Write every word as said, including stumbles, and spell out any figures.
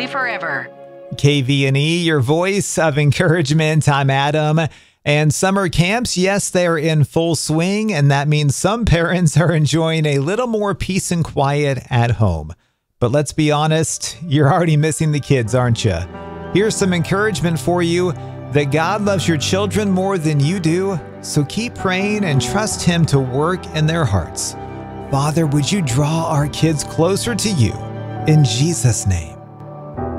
family forever. K V and E, your voice of encouragement. I'm Adam. And summer camps, yes, they're in full swing, and that means some parents are enjoying a little more peace and quiet at home. But let's be honest, you're already missing the kids, aren't you? Here's some encouragement for you that God loves your children more than you do, so keep praying and trust Him to work in their hearts. Father, would you draw our kids closer to you? In Jesus' name.